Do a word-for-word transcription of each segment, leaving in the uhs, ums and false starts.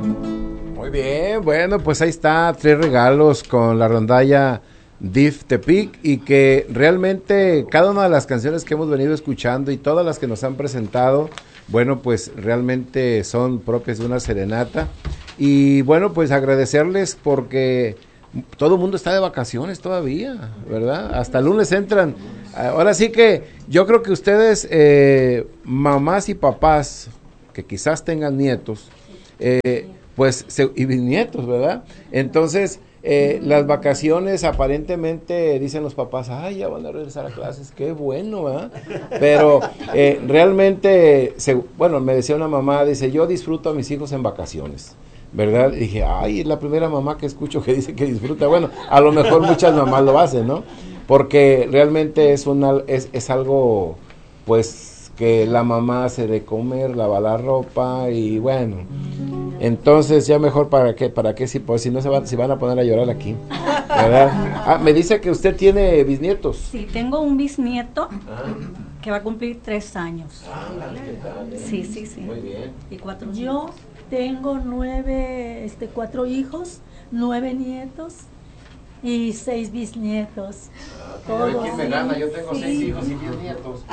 Muy bien, bueno, pues ahí está, tres regalos con la rondalla D I F Tepic, y que realmente cada una de las canciones que hemos venido escuchando y todas las que nos han presentado, bueno, pues realmente son propias de una serenata. Y bueno, pues agradecerles porque todo el mundo está de vacaciones todavía, ¿verdad? Hasta el lunes entran. Ahora sí que yo creo que ustedes, eh, mamás y papás, que quizás tengan nietos, eh, pues, se, y bisnietos, ¿verdad? Entonces, eh, las vacaciones aparentemente dicen los papás, ay, ya van a regresar a clases, qué bueno, ¿verdad? Pero eh, realmente, se, bueno, me decía una mamá, dice, yo disfruto a mis hijos en vacaciones, ¿verdad? Y dije, ay, es la primera mamá que escucho que dice que disfruta. Bueno, a lo mejor muchas mamás lo hacen, ¿no? Porque realmente es, una, es, es algo, pues, que la mamá hace de comer, lava la ropa y bueno, entonces ya mejor para qué, para qué si, pues, si no se van, si van a poner a llorar aquí, ¿verdad? Ah, me dice que usted tiene bisnietos. Sí, tengo un bisnieto que va a cumplir tres años. Ah, sí, sí, sí. Muy bien. Y cuatro. Yo tengo nueve, este, cuatro hijos, nueve nietos y seis bisnietos. Ah, todos. ¿Quién me gana? Yo tengo sí. seis hijos y diez nietos.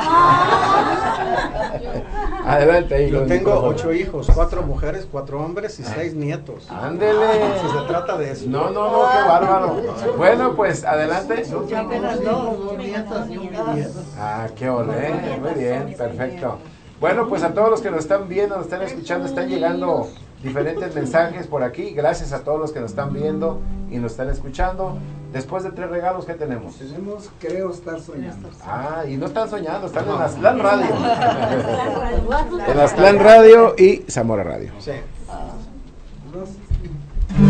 Adelante, hijo. Yo tengo ocho hijos, cuatro mujeres, cuatro hombres y seis nietos. Ándele. Si se trata de eso. No, no, no, qué bárbaro. Bueno, pues adelante. Yo apenas dos, dos nietas y un bisnieto. Ah, qué olé. Muy bien, perfecto. Bueno, pues a todos los que nos están viendo, nos están escuchando, están llegando diferentes mensajes por aquí. Gracias a todos los que nos están viendo y nos están escuchando. Después de tres regalos, ¿qué tenemos? Tenemos, creo estar soñando. Ah, y no están soñando, están en Aztlán Radio. En Aztlán Radio y Zamora Radio. Sí. Dos